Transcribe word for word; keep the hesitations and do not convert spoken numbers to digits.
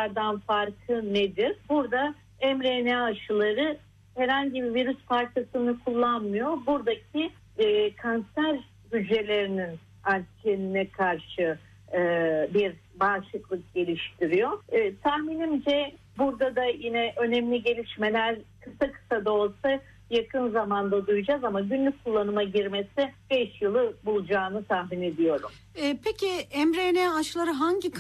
aşılardan farkı nedir? Burada mRNA aşıları herhangi bir virüs parçasını kullanmıyor. Buradaki e, kanser hücrelerinin antijenine karşı e, bir bağışıklık geliştiriyor. E, tahminimce burada da yine önemli gelişmeler kısa kısa da olsa yakın zamanda duyacağız ama günlük kullanıma girmesi beş yılı bulacağını tahmin ediyorum. E, peki mRNA aşıları hangi